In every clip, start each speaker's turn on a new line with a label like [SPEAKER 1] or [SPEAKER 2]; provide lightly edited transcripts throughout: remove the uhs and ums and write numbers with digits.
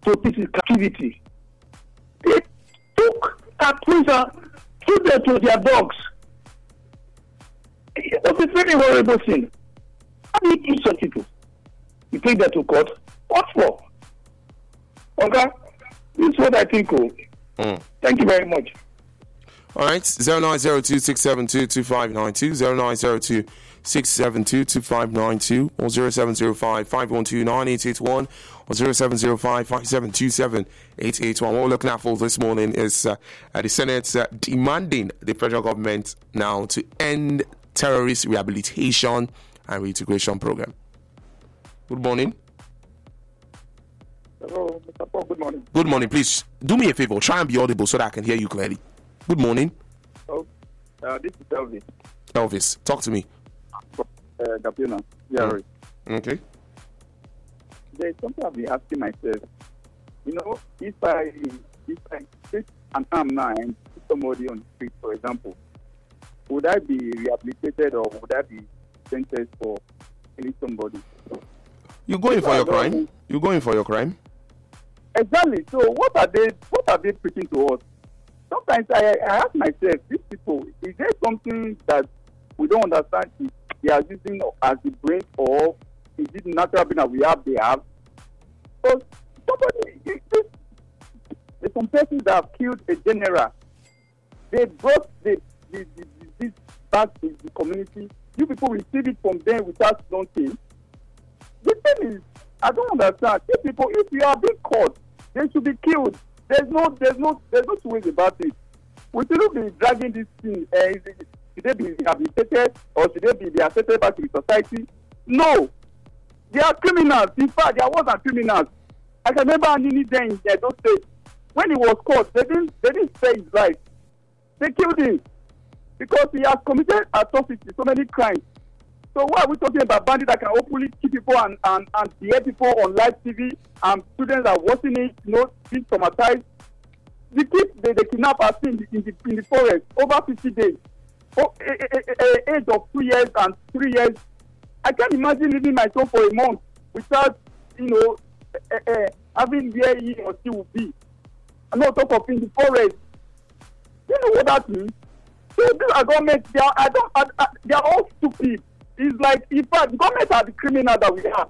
[SPEAKER 1] to this captivity. They took a prisoner, took them to their dogs. It was a very horrible thing. How do you do such people? You take them to court? What for? Okay? This is what I think. Thank you very much.
[SPEAKER 2] All right, 0902-672-2592, 0902-672-2592, or 0705-512-9881, or 0705-5727-881. What we're looking at for this morning is the Senate demanding the federal government now to end terrorist rehabilitation and reintegration program. Good morning.
[SPEAKER 1] Hello, Mr. Paul. Good morning.
[SPEAKER 2] Good morning. Please do me a favor. Try and be audible so that I can hear you clearly. Good morning.
[SPEAKER 1] Oh, this is Elvis.
[SPEAKER 2] Elvis, talk to me.
[SPEAKER 1] Gapuna. Yeah.
[SPEAKER 2] Okay.
[SPEAKER 1] There's something I've been asking myself. You know, if I take an arm now and put somebody on the street, for example, would I be rehabilitated or would I be sentenced for killing somebody?
[SPEAKER 2] You're going for your crime. You're going for your crime.
[SPEAKER 1] Exactly. So what are they preaching to us? Sometimes I ask myself, these people, is there something that we don't understand if they are using as the brain, or is it natural being that we have, they have? So there's some persons that have killed a general. They brought this back to the community. You people receive it from them without nothing. The thing is, I don't understand. These people, if you are being caught, they should be killed. There's no two ways about it. We shouldn't be dragging this thing. Should they be rehabilitated or should they be accepted back to the society? No. They are criminals. In fact, they are worse than criminals. I can remember Anini then in those states. When he was caught, they didn't spare his life. They killed him because he has committed atrocities, so many crimes. So why are we talking about bandits that can openly kill people and behead people on live TV, and students are watching it, being traumatized? The kids they kidnap are seen in the forest over 50 days, age of 2 years and 3 years. I can't imagine leaving my son for a month without, having where he or she will be. I'm not talking of in the forest. You know what that means? So these are governments. They are all stupid. It's like, in fact, the government are the criminals that we have.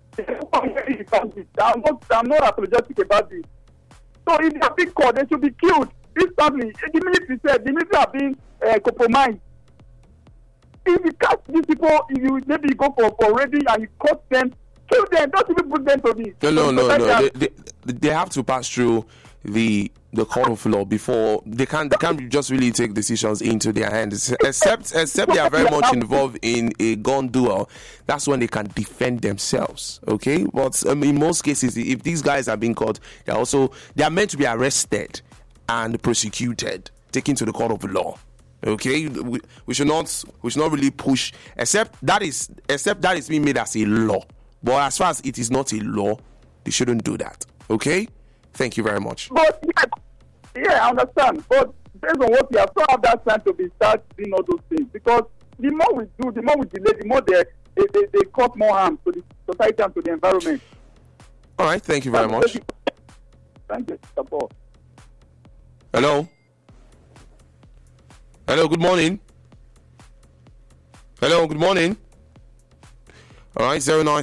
[SPEAKER 1] I'm not apologetic about this. So if they are being caught, they should be killed instantly. The military are being compromised. If you catch these people, maybe you go for raiding and you caught them, kill them. Don't even put them to this.
[SPEAKER 2] No. They have to pass through the court of law before they can't just really take decisions into their hands, except they are very much involved in a gun duel. That's when they can defend themselves. Okay, but in most cases, if these guys are being caught, they are meant to be arrested and prosecuted, taken to the court of law. Okay, we should not really push, except that is being made as a law. But as far as it is not a law, they shouldn't do that. Okay. Thank you very much.
[SPEAKER 1] But I understand. But based on what we have, don't have that time to start doing all those things. Because the more we do, the more we delay, the more they cause more harm to the society and to the environment.
[SPEAKER 2] All right. Thank you very much.
[SPEAKER 1] Thank you, Mr. Paul.
[SPEAKER 2] Hello. Good morning. Hello. Good morning. All right,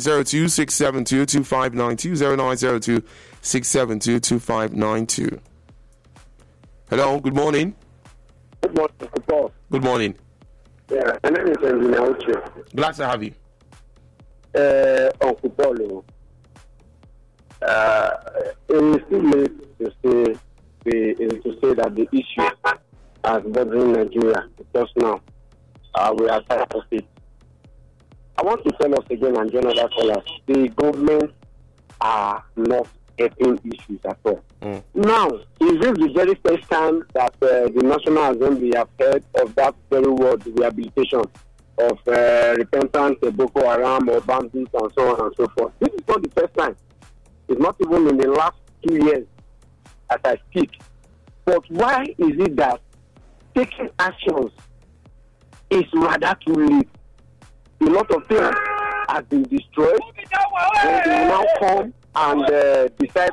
[SPEAKER 2] 0902-672-2592, 0902-672-2592. Hello, good morning.
[SPEAKER 1] Good morning, Mr. Paul.
[SPEAKER 2] Good morning.
[SPEAKER 1] Yeah, my name is Engineer Uche.
[SPEAKER 2] Glad to have you.
[SPEAKER 1] Uncle Paul, it is too late to say that the issue as bothering Nigeria, because now we are tired of it. I want to tell us again and join other callers, the government are not helping issues at all. Now, is this the very first time that the National Assembly have heard of that very word, rehabilitation of repentant Boko Haram or bandits and so on and so forth? This is not the first time. It's not even in the last 2 years as I speak. But why is it that taking actions is rather too late? A lot of things have been destroyed. When they now come and decide